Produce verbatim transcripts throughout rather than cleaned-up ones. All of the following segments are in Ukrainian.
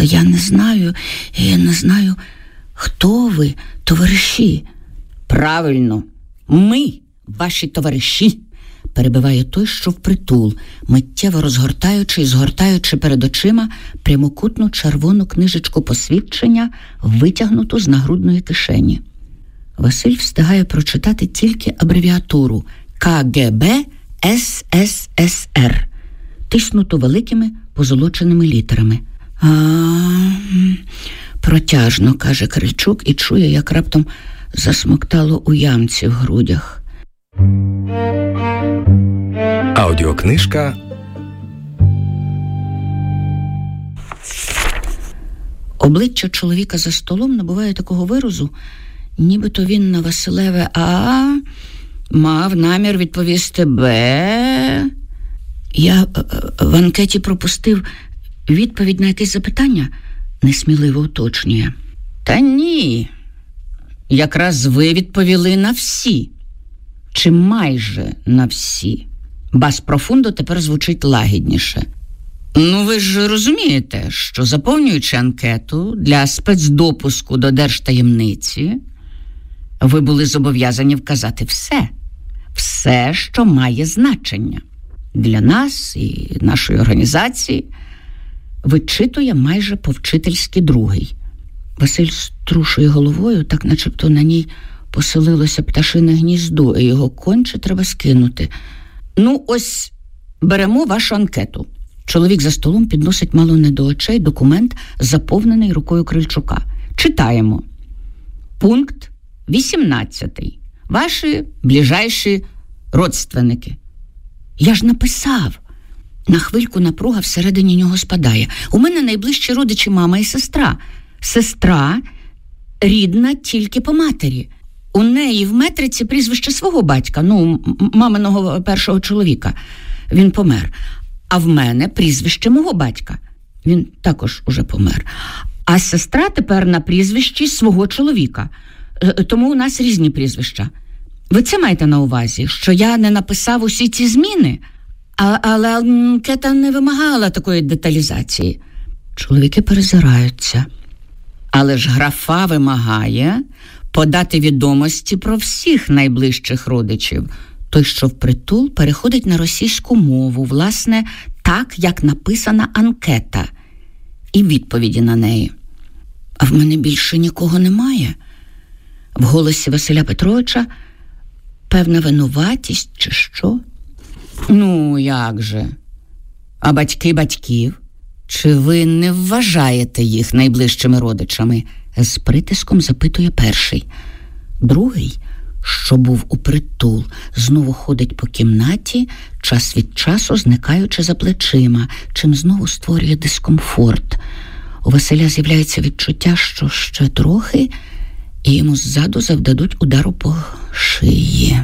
Але я не знаю, я не знаю, хто ви, товариші. Правильно, ми, ваші товариші, перебиває той, що впритул, миттєво розгортаючи і згортаючи перед очима прямокутну червону книжечку посвідчення, витягнуту з нагрудної кишені. Василь встигає прочитати тільки абревіатуру Ка Ге Бе Ес Ес Ес Ер, тиснуту великими позолоченими літерами. А, протяжно, каже Крильчук і чує, як раптом засмоктало у ямці в грудях. Аудіокнижка Обличчя чоловіка за столом набуває такого виразу, нібито він на Василеве «А» мав намір відповісти «Б». Я в анкеті пропустив відповідь на якесь запитання, несміливо уточнює. Та ні, якраз ви відповіли на всі. Чи майже на всі. Бас профундо тепер звучить лагідніше. Ну, ви ж розумієте, що заповнюючи анкету для спецдопуску до держтаємниці, ви були зобов'язані вказати все. Все, що має значення. Для нас і нашої організації вичитує майже повчительський другий. Василь струшує головою, так начебто на ній поселилося пташине гніздо, і його конче треба скинути. Ну, ось беремо вашу анкету. Чоловік за столом підносить мало не до очей документ, заповнений рукою Крильчука. Читаємо. Пункт вісімнадцятий. Ваші ближайші родственники. Я ж написав. На хвильку напруга всередині нього спадає. У мене найближчі родичі мама і сестра. Сестра рідна тільки по матері. У неї в метриці прізвище свого батька, ну, маминого першого чоловіка. Він помер. А в мене прізвище мого батька. Він також уже помер. А сестра тепер на прізвищі свого чоловіка. Тому у нас різні прізвища. Ви це маєте на увазі, що я не написав усі ці зміни? А, але анкета не вимагала такої деталізації. Чоловіки перезираються. Але ж графа вимагає подати відомості про всіх найближчих родичів. Той, що впритул, переходить на російську мову, власне, так, як написана анкета. І відповіді на неї. А в мене більше нікого немає. В голосі Василя Петровича певна винуватість чи що? Ну, як же? А батьки батьків? Чи ви не вважаєте їх найближчими родичами? З притиском запитує перший. Другий, що був упритул, знову ходить по кімнаті, час від часу зникаючи за плечима, чим знову створює дискомфорт. У Василя з'являється відчуття, що ще трохи, і йому ззаду завдадуть удару по шиї.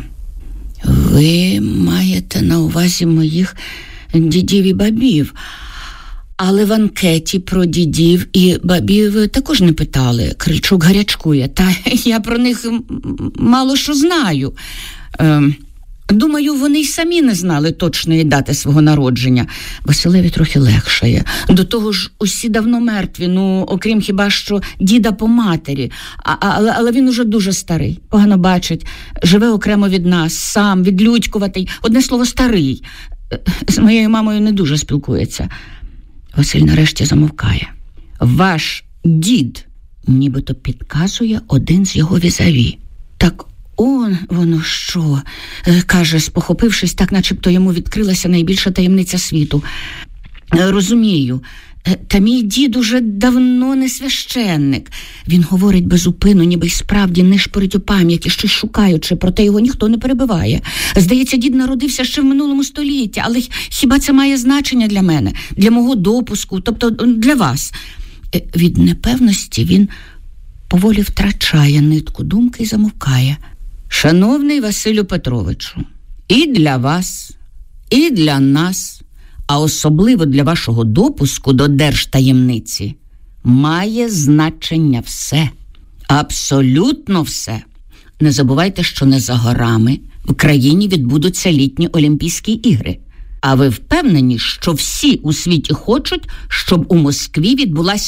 Ви маєте на увазі моїх дідів і бабів. Але в анкеті про дідів і бабів також не питали. Крильчук гарячкує. Та я про них мало що знаю. Ем, думаю, вони й самі не знали точної дати свого народження. Василеві трохи легшає. До того ж, усі давно мертві, ну, окрім хіба що діда по матері. А, але, але він уже дуже старий, погано бачить, живе окремо від нас, сам, відлюдькуватий, одне слово, старий. З моєю мамою не дуже спілкується. Василь нарешті замовкає. Ваш дід, нібито підказує один з його візаві. Так он воно що, каже, спохопившись, так начебто йому відкрилася найбільша таємниця світу. Розумію, та мій дід уже давно не священник. Він говорить безупину, ніби й справді нишпорить у пам'яті, щось шукаючи, проте його ніхто не перебиває. Здається, дід народився ще в минулому столітті, але хіба це має значення для мене, для мого допуску, тобто для вас? Від непевності він поволі втрачає нитку думки і замовкає. Шановний Василю Петровичу, і для вас, і для нас, а особливо для вашого допуску до держтаємниці, має значення все. Абсолютно все. Не забувайте, що не за горами в країні відбудуться літні Олімпійські ігри. А ви впевнені, що всі у світі хочуть, щоб у Москві відбулася